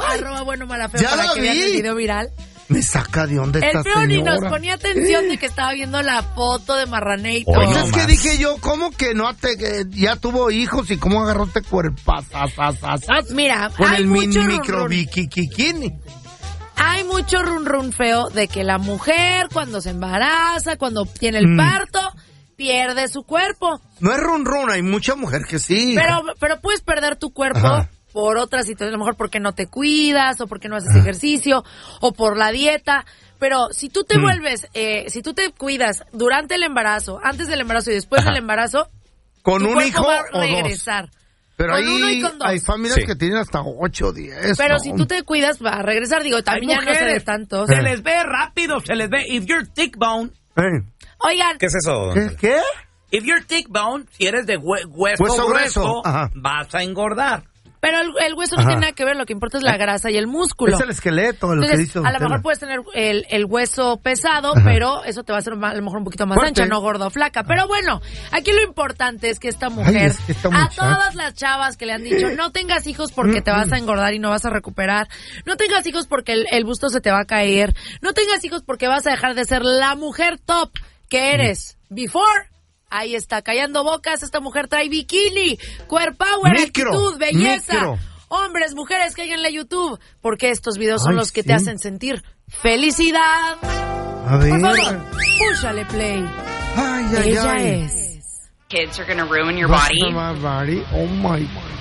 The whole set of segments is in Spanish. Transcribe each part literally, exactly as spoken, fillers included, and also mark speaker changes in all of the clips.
Speaker 1: arroba bueno mala feo
Speaker 2: ya
Speaker 1: para
Speaker 2: la
Speaker 1: que
Speaker 2: vi.
Speaker 1: vean el video viral.
Speaker 2: Me saca de onda esta
Speaker 1: El feo ni
Speaker 2: señora.
Speaker 1: nos ponía atención de que estaba viendo la foto de Marranator.
Speaker 2: Pues
Speaker 3: Oh, no
Speaker 2: es que
Speaker 3: más.
Speaker 2: dije yo, ¿cómo que no te, que ya tuvo hijos y cómo agarró este cuerpazazazazaz?
Speaker 1: Mira,
Speaker 2: Con
Speaker 1: hay
Speaker 2: el
Speaker 1: mucho
Speaker 2: mini
Speaker 1: run
Speaker 2: micro
Speaker 1: run.
Speaker 2: bikini.
Speaker 1: Hay mucho run run feo de que la mujer cuando se embaraza, cuando tiene el
Speaker 2: Mm.
Speaker 1: parto, pierde su cuerpo.
Speaker 2: No es run run, hay mucha mujer que sí.
Speaker 1: Pero, pero puedes perder tu cuerpo
Speaker 2: Ajá.
Speaker 1: por otras situaciones, a lo mejor porque no te cuidas, o porque no haces ejercicio, o por la dieta. Pero si tú te
Speaker 2: Mm.
Speaker 1: vuelves, eh, si tú te cuidas durante el embarazo, antes del embarazo y después
Speaker 2: Ajá.
Speaker 1: del embarazo,
Speaker 2: ¿Con
Speaker 1: tu
Speaker 2: un
Speaker 1: cuerpo
Speaker 2: hijo
Speaker 1: va a
Speaker 2: o dos?
Speaker 1: regresar.
Speaker 2: Pero
Speaker 1: con uno y
Speaker 2: hay,
Speaker 1: con dos.
Speaker 2: hay familias
Speaker 3: Sí.
Speaker 2: que tienen hasta ocho, diez.
Speaker 1: Pero
Speaker 2: ¿no?
Speaker 1: si tú te cuidas, va a regresar. Digo, también
Speaker 4: Hay
Speaker 1: ya no se ve
Speaker 4: mujeres.
Speaker 1: tanto.
Speaker 4: Se les ve rápido, se les ve. If you're thick bone,
Speaker 2: Eh,
Speaker 1: Oigan,
Speaker 3: ¿Qué es eso? don
Speaker 2: ¿Qué?
Speaker 3: Tela?
Speaker 2: ¿Qué?
Speaker 4: if you're thick bone, si eres de hue- hueso,
Speaker 2: Hueso
Speaker 4: grueso,
Speaker 2: grueso, ajá.
Speaker 4: vas a engordar.
Speaker 1: pero el, el hueso no
Speaker 2: Ajá.
Speaker 1: tiene nada que ver, lo que importa es la grasa y el músculo.
Speaker 2: Es el esqueleto, lo que
Speaker 1: Entonces,
Speaker 2: dice
Speaker 1: a
Speaker 2: don
Speaker 1: lo
Speaker 2: Tela.
Speaker 1: mejor puedes tener el, el hueso pesado,
Speaker 2: Ajá.
Speaker 1: pero eso te va a hacer ma- a lo mejor un poquito más
Speaker 2: Fuerte.
Speaker 1: ancha, no gordo o flaca. Pero bueno, aquí lo importante es que esta mujer,
Speaker 2: es que esta
Speaker 1: a
Speaker 2: muchacha.
Speaker 1: todas las chavas que le han dicho, no tengas hijos porque te vas a engordar y no vas a recuperar, no tengas hijos porque el, el busto se te va a caer, no tengas hijos porque vas a dejar de ser la mujer top que eres before. Ahí está, callando bocas, esta mujer trae bikini, cuerpo power,
Speaker 2: Micro,
Speaker 1: actitud, belleza.
Speaker 2: micro.
Speaker 1: Hombres, mujeres, cáiganle a YouTube, porque estos videos son
Speaker 2: Ay,
Speaker 1: los que
Speaker 2: sí.
Speaker 1: te hacen sentir felicidad.
Speaker 2: A ver.
Speaker 1: Por favor, púchale play.
Speaker 2: Ay, ay,
Speaker 1: Ella
Speaker 2: ay.
Speaker 1: es.
Speaker 5: Kids are going to ruin your
Speaker 2: What's
Speaker 5: body.
Speaker 2: my body? Oh my God.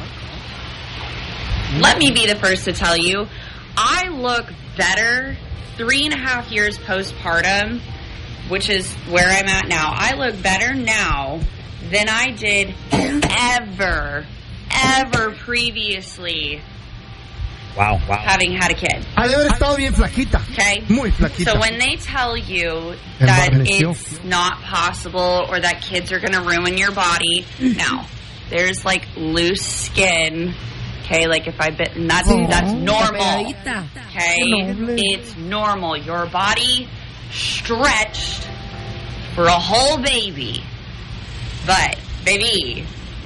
Speaker 5: Let me be the first to tell you, I look better three and a half years postpartum, which is where I'm at now. I look better now than I did ever, ever previously
Speaker 3: Wow, wow.
Speaker 5: having had a kid.
Speaker 2: Ha de haber estado bien flaquita.
Speaker 5: Okay?
Speaker 2: Muy flaquita.
Speaker 5: So when they tell you that
Speaker 2: Embarneció.
Speaker 5: it's not possible or that kids are going to ruin your body, now there's like loose skin. Okay, like if I bit, and that's that's normal.
Speaker 1: Pegadita.
Speaker 5: Okay,
Speaker 2: Noble.
Speaker 5: it's normal. Your body stretched for a whole baby, but baby,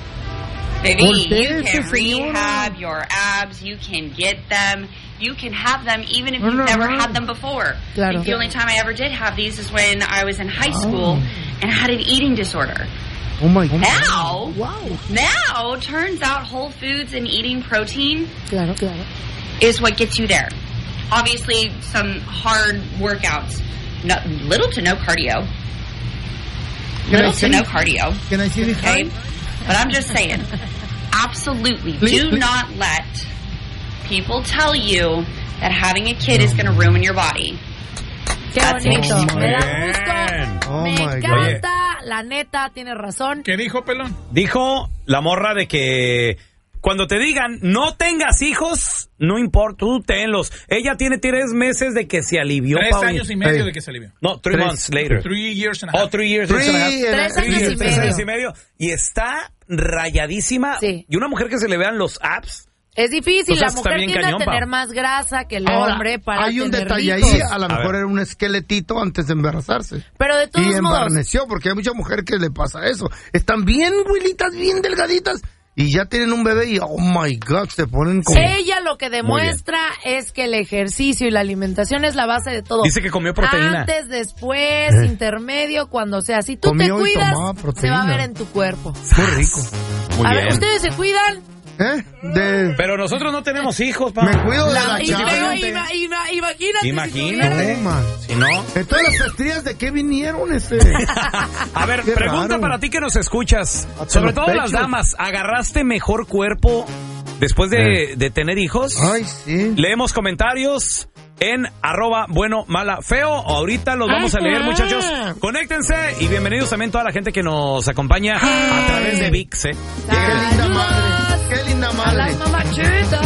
Speaker 5: baby, you
Speaker 2: Voltese,
Speaker 5: can
Speaker 2: señora.
Speaker 5: rehab your abs. You can get them. You can have them even if
Speaker 2: No,
Speaker 5: you've
Speaker 2: no,
Speaker 5: never
Speaker 2: no.
Speaker 5: had them before.
Speaker 1: Claro.
Speaker 5: I think the only time I ever did have these is when I was in high school
Speaker 2: Oh.
Speaker 5: and had an eating disorder.
Speaker 2: Oh my God.
Speaker 5: Now,
Speaker 2: Wow.
Speaker 5: now turns out Whole Foods and eating protein
Speaker 1: Claro, claro.
Speaker 5: is what gets you there. Obviously, some hard workouts, no, little to no cardio,
Speaker 2: Can I
Speaker 5: little
Speaker 2: see?
Speaker 5: to no cardio.
Speaker 2: Can I see the
Speaker 5: Okay,
Speaker 2: height?
Speaker 5: but I'm just saying, absolutely,
Speaker 2: Please,
Speaker 5: do
Speaker 2: please.
Speaker 5: not let people tell you that having a kid is going to ruin your body.
Speaker 1: Qué
Speaker 5: That's
Speaker 1: bonito.
Speaker 2: it.
Speaker 1: Me da
Speaker 3: Bien.
Speaker 1: gusto.
Speaker 2: Oh
Speaker 1: Me
Speaker 2: my
Speaker 1: encanta. La neta, tiene razón.
Speaker 6: ¿Qué dijo, pelón?
Speaker 3: Dijo la morra de que cuando te digan no tengas hijos, no importa, tú tenlos. Ella tiene tres meses de que se alivió.
Speaker 6: Tres
Speaker 3: Pau.
Speaker 6: años y medio
Speaker 2: Hey.
Speaker 6: de que se alivió.
Speaker 3: No, three
Speaker 2: Tres.
Speaker 3: months later.
Speaker 6: Three years and a half.
Speaker 3: Oh, three years.
Speaker 2: Three
Speaker 3: and a half.
Speaker 2: and a-
Speaker 1: Tres
Speaker 3: Three
Speaker 1: años
Speaker 3: years,
Speaker 1: y
Speaker 3: tres
Speaker 1: medio.
Speaker 3: años y medio. Y está rayadísima.
Speaker 1: Sí.
Speaker 3: Y una mujer que se le vean los abs.
Speaker 1: Es difícil,
Speaker 3: Entonces,
Speaker 1: la
Speaker 3: está
Speaker 1: mujer
Speaker 3: bien
Speaker 1: tiende
Speaker 3: cañón,
Speaker 1: a tener
Speaker 3: Pau.
Speaker 1: más grasa que el
Speaker 2: Ahora,
Speaker 1: hombre para
Speaker 2: hay un
Speaker 1: tener
Speaker 2: detalle
Speaker 1: hijos.
Speaker 2: ahí, a lo
Speaker 3: A
Speaker 2: mejor
Speaker 3: ver.
Speaker 2: era un esqueletito antes de embarazarse.
Speaker 1: Pero de todos
Speaker 2: Y
Speaker 1: modos,
Speaker 2: embarneció, porque hay mucha mujer que le pasa eso. Están bien huilitas, bien delgaditas, y ya tienen un bebé y, oh my God, se ponen como...
Speaker 1: ella lo que demuestra es que el ejercicio y la alimentación es la base de todo.
Speaker 3: Dice que comió proteína.
Speaker 1: Antes, después,
Speaker 2: Eh.
Speaker 1: intermedio, cuando sea. Si tú
Speaker 2: Comió
Speaker 1: te
Speaker 2: y
Speaker 1: cuidas,
Speaker 2: tomaba
Speaker 1: se
Speaker 2: proteína.
Speaker 1: va a ver en tu cuerpo.
Speaker 2: Muy rico.
Speaker 3: Muy
Speaker 1: a
Speaker 3: bien.
Speaker 1: ver, ¿ustedes se cuidan?
Speaker 2: ¿Eh? De...
Speaker 3: Pero nosotros no tenemos hijos, Pau.
Speaker 2: Me cuido de la
Speaker 1: y-
Speaker 2: chava.
Speaker 1: pero ima- ima- imagínate.
Speaker 3: Imagínate.
Speaker 2: No, man.
Speaker 3: Si no.
Speaker 2: Entonces las estrías, ¿de qué vinieron ese?
Speaker 3: A ver,
Speaker 2: Qué
Speaker 3: pregunta
Speaker 2: raro.
Speaker 3: para ti que nos escuchas.
Speaker 2: Hasta
Speaker 3: Sobre
Speaker 2: los
Speaker 3: todo las
Speaker 2: pechos.
Speaker 3: damas, ¿agarraste mejor cuerpo después de, de tener hijos?
Speaker 2: Ay, sí.
Speaker 3: Leemos comentarios en arroba bueno mala feo. Ahorita los vamos a leer, muchachos. Conéctense y bienvenidos también toda la gente que nos acompaña a través de V I X, ¿eh?
Speaker 2: Qué linda madre. Qué linda
Speaker 1: A
Speaker 2: madre.
Speaker 1: las mamachudas.